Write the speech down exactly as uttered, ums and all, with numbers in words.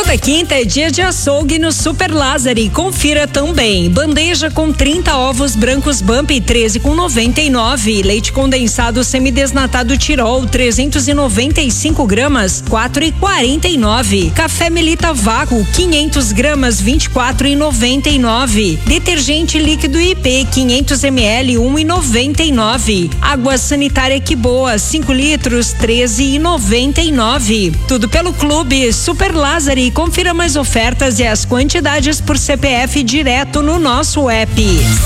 Toda quinta é dia de açougue no Super Lázari. Confira também. Bandeja com trinta ovos brancos Bump, treze com noventa e nove. Leite condensado semidesnatado Tirol, trezentos e noventa e cinco gramas, quatro e quarenta e nove. Café Melita Vácuo, quinhentos gramas, vinte e quatro e noventa e nove. Detergente líquido I P, quinhentos mililitros, um e noventa e nove. Água sanitária Que Boa, cinco litros, treze e noventa e nove. Tudo pelo Clube Super Lázari. Confira mais ofertas e as quantidades por C P F direto no nosso app.